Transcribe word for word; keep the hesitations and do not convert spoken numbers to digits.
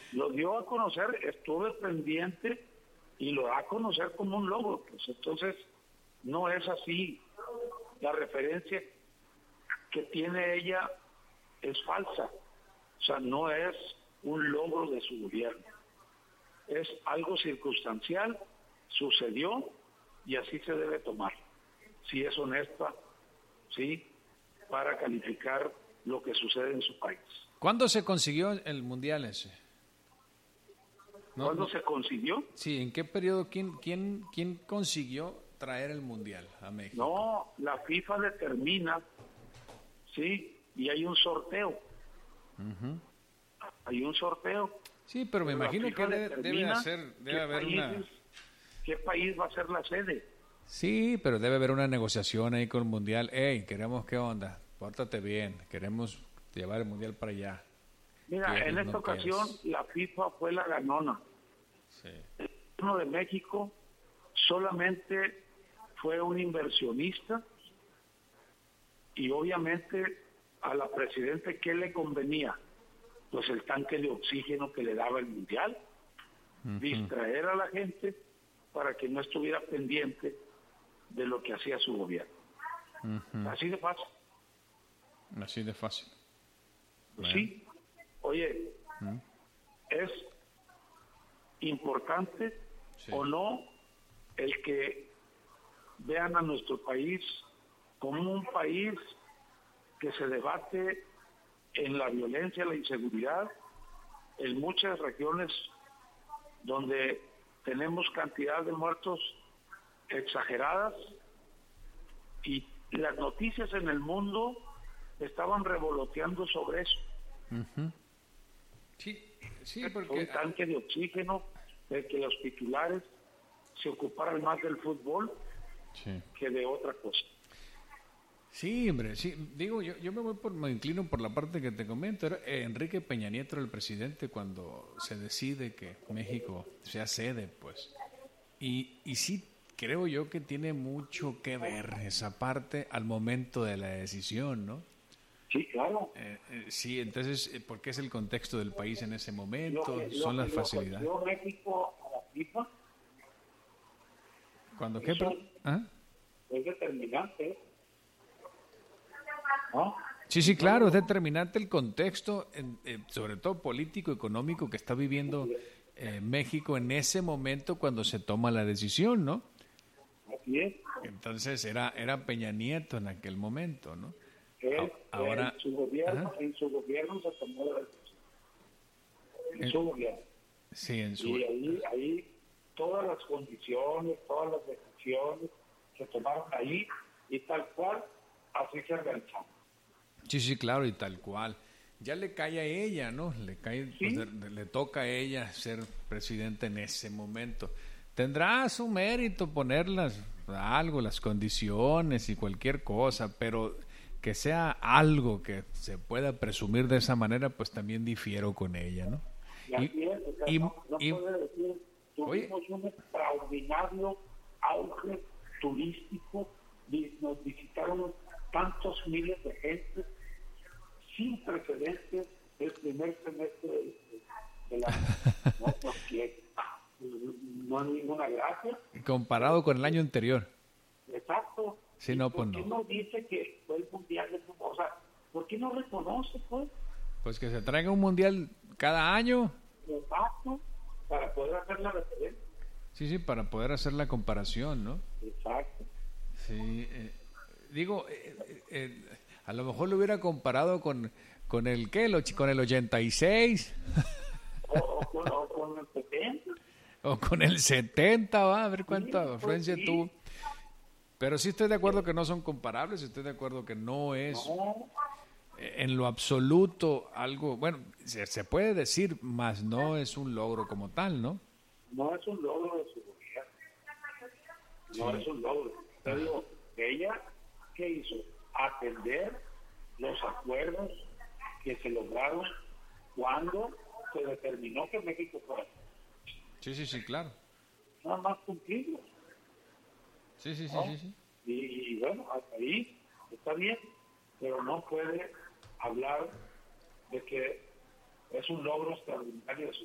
Lo dio a conocer, estuve pendiente y lo da a conocer como un logro. Pues entonces, no es así. La referencia que tiene ella es falsa. O sea, no es un logro de su gobierno. Es algo circunstancial, sucedió y así se debe tomar. Si es honesta, sí, para calificar lo que sucede en su país. ¿Cuándo se consiguió el mundial ese? ¿No? ¿Cuándo se consiguió? Sí, ¿en qué periodo? ¿Quién, quién, quién consiguió traer el mundial a México? No, la FIFA determina, sí, y hay un sorteo. Uh-huh. Hay un sorteo. Sí, pero me pero imagino que debe, debe, hacer, debe haber países, una... ¿Qué país va a ser la sede? Sí, pero debe haber una negociación ahí con el mundial. Hey, queremos, ¿qué onda? Pórtate bien, queremos llevar el mundial para allá. Mira, ¿Quieres, en esta no ocasión quieres? La FIFA fue la ganona. Sí. El gobierno de México solamente fue un inversionista y obviamente a la presidenta, ¿qué le convenía? Pues el tanque de oxígeno que le daba el mundial, uh-huh. distraer a la gente para que no estuviera pendiente de lo que hacía su gobierno. Uh-huh. Así de fácil. Así de fácil. Pues sí. Oye, uh-huh. es importante sí. o no el que vean a nuestro país como un país que se debate en la violencia, la inseguridad, en muchas regiones donde tenemos cantidad de muertos exageradas y las noticias en el mundo estaban revoloteando sobre eso. Uh-huh. Sí, sí, porque... Un tanque de oxígeno, de que los titulares se ocuparan más del fútbol sí. que de otra cosa. Sí, hombre, sí, digo, yo, yo me voy por, me inclino por la parte que te comento. Era Enrique Peña Nieto era el presidente cuando se decide que México sea sede, pues. Y, y sí, creo yo que tiene mucho que ver esa parte al momento de la decisión, ¿no? Sí, claro. Eh, eh, sí, entonces, ¿por qué es el contexto del país en ese momento? Lo que, Son lo las que facilidades. Lo México a la FIFA. ¿Cuándo qué? Pero, ¿ah? Es determinante. ¿No? Sí, sí, claro, es determinante el contexto, en, eh, sobre todo político, económico, que está viviendo eh, México en ese momento cuando se toma la decisión, ¿no? Así es. Entonces era era Peña Nieto en aquel momento, ¿no? Él, Ahora, en su gobierno, en su gobierno se tomó la decisión. En eh, su gobierno. Sí, en su. Y ahí, ahí todas las condiciones, todas las decisiones se tomaron ahí y tal cual así se organizaron. Sí, sí, claro, y tal cual. Ya le cae a ella, ¿no? Le cae, ¿Sí? pues, le, le toca a ella ser presidenta en ese momento. Tendrá su mérito ponerlas algo, las condiciones y cualquier cosa, pero que sea algo que se pueda presumir de esa manera, pues también difiero con ella, ¿no? Y así es, o sea, y, no, no y, puede decir, tuvimos oye, un extraordinario auge turístico, nos visitaron tantos miles de gente sin precedentes el primer semestre de, de la no, porque no hay ninguna gracia comparado con el año anterior. Exacto. Sí, no, ¿Por pues qué no. no dice que fue el mundial de fútbol? O sea, ¿por qué no reconoce, pues? Pues que se traiga un mundial cada año. Exacto, para poder hacer la referencia. Sí, sí, para poder hacer la comparación, ¿no? Exacto. Sí, eh, digo, eh, eh, a lo mejor lo hubiera comparado con, con el, ¿qué? Con el ochenta y seis. O, o, con, o con el setenta. O con el setenta, va a ver cuánta sí, influencia pues sí. tuvo. Pero sí estoy de acuerdo que no son comparables, estoy de acuerdo que no es no. en lo absoluto algo, bueno, se, se puede decir, más no es un logro como tal, ¿no? No es un logro de su gobierno. No sí. es un logro. Pero ella, ¿qué hizo? Atender los acuerdos que se lograron cuando se determinó que México fuera. Sí, sí, sí, claro. Nada más cumplirlos. Sí, sí, sí, ¿no? sí, sí. Y, y bueno, hasta ahí está bien, pero no puede hablar de que es un logro extraordinario de su